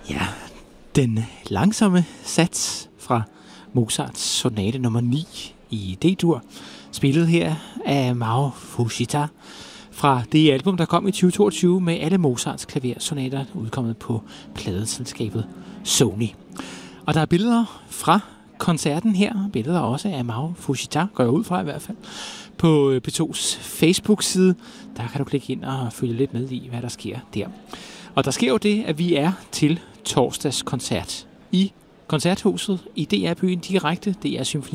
Ja, den langsomme sats fra Mozarts sonate nummer 9 i D-dur, spillet her af Mao Fujita fra det album, der kom i 2022 med alle Mozarts klaversonater, udkommet på pladeselskabet Sony. Og der er billeder fra koncerten her, billeder også af Mao Fujita, går jeg ud fra i hvert fald, på P2's Facebook-side. Der kan du klikke ind og følge lidt med i, hvad der sker der. Og der sker jo det, at vi er til torsdagskoncert i Koncerthuset i DR Byen direkte. DR Symfoni